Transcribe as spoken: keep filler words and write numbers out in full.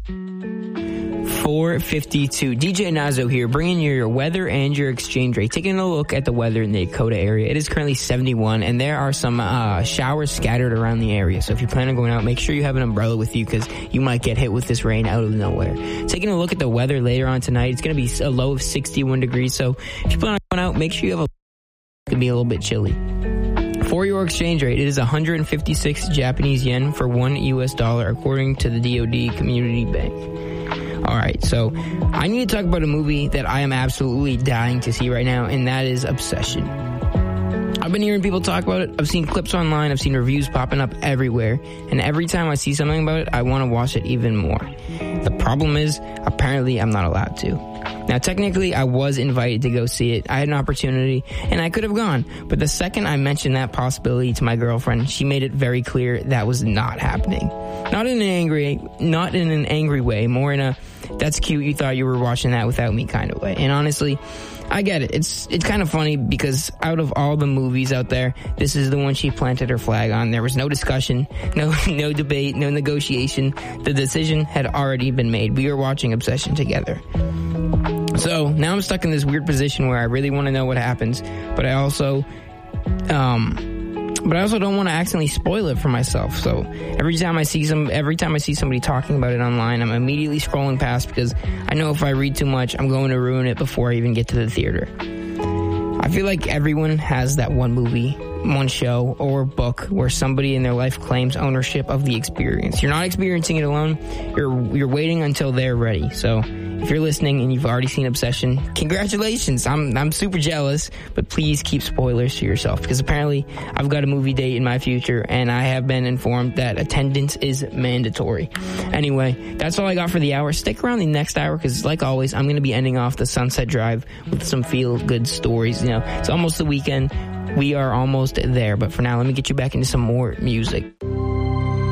four fifty-two. D J Nazo here, bringing you your weather and your exchange rate. Taking a look at the weather in the Dakota area. It is currently seventy-one, and there are some uh, showers scattered around the area. So if you plan on going out, make sure you have an umbrella with you because you might get hit with this rain out of nowhere. Taking a look at the weather later on tonight, it's going to be a low of sixty-one degrees. So if you plan on going out, make sure you have a... It could be a little bit chilly. For your exchange rate, it is one hundred fifty-six Japanese yen for one U S dollar, according to the D O D Community Bank. All right, so I need to talk about a movie that I am absolutely dying to see right now, and that is Obsession. I've been hearing people talk about it. I've seen clips online. I've seen reviews popping up everywhere. And every time I see something about it, I want to watch it even more. The problem is, apparently, I'm not allowed to. Now, technically, I was invited to go see it. I had an opportunity, and I could have gone. But the second I mentioned that possibility to my girlfriend, she made it very clear that was not happening. Not in an angry, not in an angry way, more in a, that's cute, you thought you were watching that without me kind of way. And honestly, I get it. It's it's kind of funny because out of all the movies out there, this is the one she planted her flag on. There was no discussion, no no debate, no negotiation. The decision had already been made. We were watching Obsession together. So now I'm stuck in this weird position where I really want to know what happens, but I also, um, but I also don't want to accidentally spoil it for myself. So every time I see some, every time I see somebody talking about it online, I'm immediately scrolling past because I know if I read too much, I'm going to ruin it before I even get to the theater. I feel like everyone has that one movie, one show, or book where somebody in their life claims ownership of the experience. You're not experiencing it alone. You're you're waiting until they're ready. So if you're listening and you've already seen Obsession, congratulations. I'm I'm super jealous, but please keep spoilers to yourself because apparently I've got a movie date in my future and I have been informed that attendance is mandatory. Anyway, that's all I got for the hour. Stick around the next hour because like always, I'm going to be ending off the Sunset Drive with some feel-good stories. You know, it's almost the weekend. We are almost there, but for now, let me get you back into some more music.